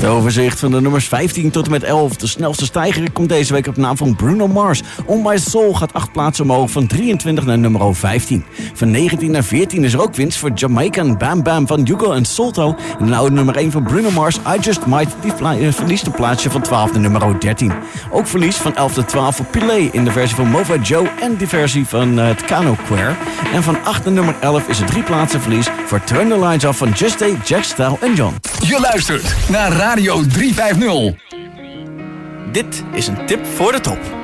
overzicht van de nummers 15 tot en met 11. De snelste stijger komt deze week op naam van Bruno Mars. On My Soul gaat 8 plaatsen omhoog van 23 naar nummer 15. Van 19 naar 14 is er ook winst voor Jamaican Bam Bam van Hugo en Solto. En de oude nummer 1 van Bruno Mars, I Just Might, die verliest een plaatsje van 12 naar nummer 13. Ook verlies van 11 naar 12 voor Pilé in de versie van Mova Joe en de versie van het Kano Choir. En van 8 naar nummer 11 is er 3 plaatsen verlies voor Turn the Lights Off van Just Day, Jack Style en John. Je luistert naar Radio 350. Dit is een tip voor de top.